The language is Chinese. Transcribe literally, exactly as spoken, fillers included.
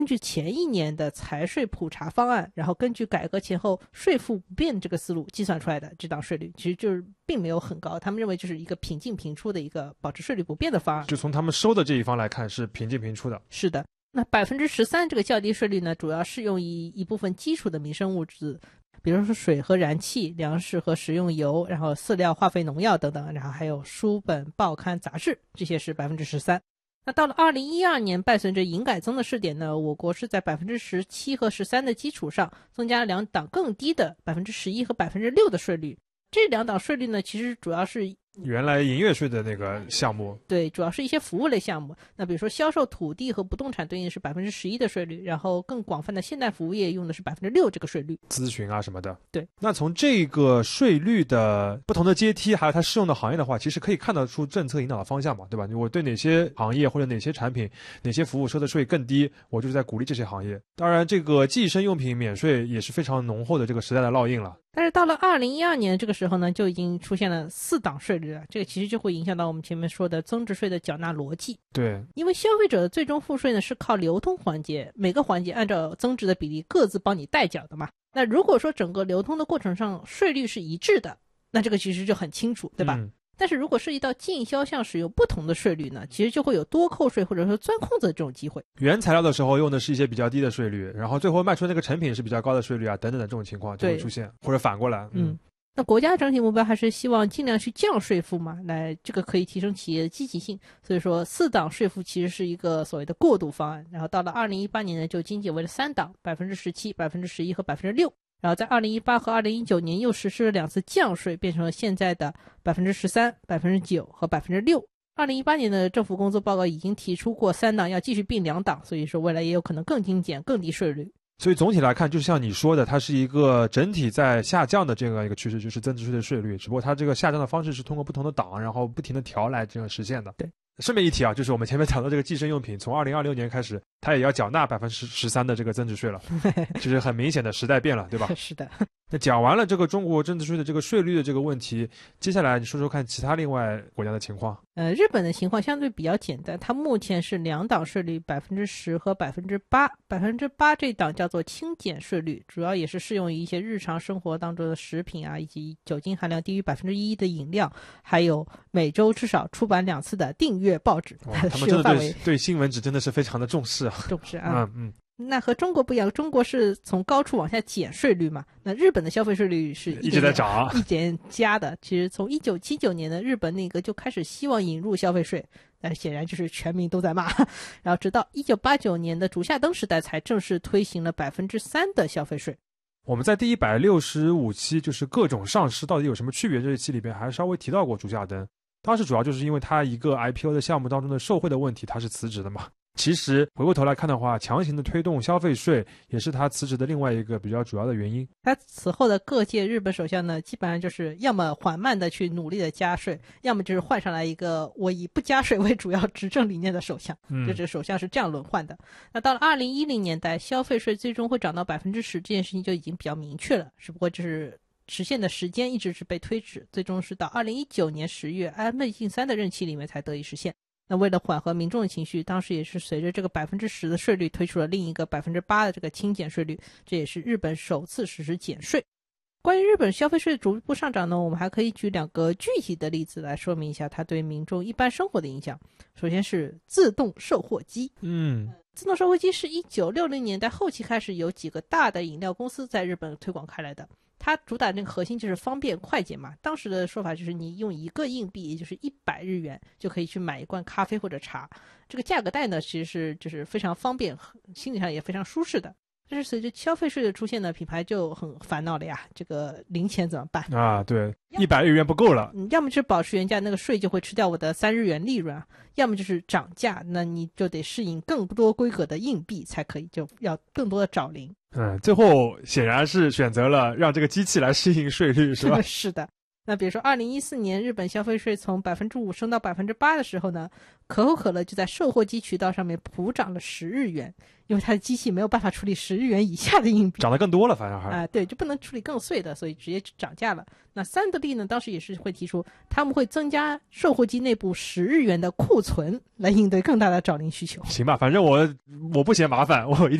根据前一年的财税普查方案，然后根据改革前后税负不变这个思路计算出来的这档税率，其实就是并没有很高，他们认为就是一个平进平出的一个保持税率不变的方案。 就从他们收的这一方来看是平进平出的。 是的，那百分之十三这个较低税率呢，主要适用于一部分基础的民生物质，比如说水和燃气、粮食和食用油，然后饲料、化肥、农药等等，然后还有书本、报刊、杂志，这些是百分之十三。那到了二零一二年，伴随着营改增的试点呢，我国是在百分之十七和十三的基础上，增加了两档更低的百分之十一和百分之六的税率。这两档税率呢，其实主要是原来营业税的那个项目， 对，主要是一些服务类项目。那比如说销售土地和不动产对应的是百分之十一的税率，然后更广泛的现代服务业用的是百分之六这个税率。 咨询啊什么的。 对。 那从这个税率的不同的阶梯，还有它适用的行业的话，其实可以看得出政策引导的方向嘛，对吧？我对哪些行业或者哪些产品、哪些服务收的税更低，我就是在鼓励这些行业。当然，这个计生用品免税也是非常浓厚的这个时代的烙印了。 但是到了二零一二年这个时候呢，就已经出现了四档税率了，这个其实就会影响到我们前面说的增值税的缴纳逻辑。 对， 因为消费者的最终付税呢是靠流通环节，每个环节按照增值的比例各自帮你代缴的嘛。那如果说整个流通的过程上税率是一致的，那这个其实就很清楚，对吧？嗯，但是如果涉及到进销项使用不同的税率呢，其实就会有多扣税或者说钻空子的这种机会。 原材料的时候用的是一些比较低的税率，然后最后卖出那个成品是比较高的税率啊，等等的这种情况就会出现，或者反过来。 嗯，那国家整体目标还是希望尽量去降税负嘛，来这个可以提升企业的积极性。所以说四档税负其实是一个所谓的过渡方案，然后到了二零一八年呢，就精简为了三档，百分之十七、百分之十一和百分之六。然后在二零一八和二零一九年又实施了两次降税，变成了现在的百分之十三、百分之九和百分之六。二零一八年的政府工作报告已经提出过三档要继续并两档，所以说未来也有可能更精简、更低税率。 所以总体来看，就像你说的，它是一个整体在下降的这样一个趋势，就是增值税的税率，只不过它这个下降的方式是通过不同的档，然后不停的调来这样实现的。 对。 顺便一提啊，就是我们前面讲到这个计生用品，从二零二六年开始，它也要缴纳百分之十三的这个增值税了，就是很明显的时代变了，对吧？ 是的。 那讲完了这个中国增值税的这个税率的这个问题，接下来你说说看其他另外国家的情况。 呃，日本的情况相对比较简单，它目前是两档税率，百分之十和百分之八。百分之八这档叫做轻减税率，主要也是适用于一些日常生活当中的食品啊，以及酒精含量低于百分之一的饮料，还有每周至少出版两次的订阅报纸。 他们真的对对新闻纸真的是非常的重视啊， 重视啊， 嗯嗯。 那和中国不一样，中国是从高处往下减税率嘛，那日本的消费税率是一直在涨， 一点加的。其实从一九七九年的日本那个就开始希望引入消费税，但是显然就是全民都在骂，然后直到一九八九年的竹下登时代才正式推行了百分之三的消费税。 我们在第一百六十五期就是各种上市到底有什么区别这一期里边还稍微提到过竹下登，当时主要就是因为他一个 I P O 的项目当中的受贿的问题，他是辞职的嘛。其实回过头来看的话，强行的推动消费税也是他辞职的另外一个比较主要的原因。 他此后的各届日本首相呢，基本上就是要么缓慢的去努力的加税，要么就是换上来一个我以不加税为主要执政理念的首相，嗯，这这首相是这样轮换的。那到了二零一零年代，消费税最终会涨到百分之十，这件事情就已经比较明确了，只不过就是实现的时间一直是被推迟，最终是到二零一九年十月安倍晋三的任期里面才得以实现。那为了缓和民众的情绪，当时也是随着这个百分之十的税率推出了另一个百分之八的这个轻减税率，这也是日本首次实施减税。关于日本消费税逐步上涨呢，我们还可以举两个具体的例子来说明一下它对民众一般生活的影响。首先是自动售货机， 嗯， 自动售货机是一九六零年代后期开始有几个大的饮料公司在日本推广开来的。它主打那个核心就是方便快捷嘛，当时的说法就是你用一个硬币，也就是一百日元就可以去买一罐咖啡或者茶，这个价格带呢其实是就是非常方便，心理上也非常舒适的。但是随着消费税的出现呢，品牌就很烦恼了呀，这个零钱怎么办啊？对，一百日元不够了， 要么就是保持原价，那个税就会吃掉我的三日元利润啊，要么就是涨价，那你就得适应更多规格的硬币才可以，就要更多的找零。 嗯，最后显然是选择了让这个机器来适应税率，是吧？ 是的。 那比如说二零一四年日本消费税从百分之五升到百分之八的时候呢，可口可乐就在售货机渠道上面普涨了十日元，因为它的机器没有办法处理十日元以下的硬币， 涨得更多了，反正还啊、呃，对，就不能处理更碎的，所以直接涨价了。那三得利呢，当时也是会提出他们会增加售货机内部十日元的库存，来应对更大的找零需求。 行吧，反正我我不嫌麻烦，我一定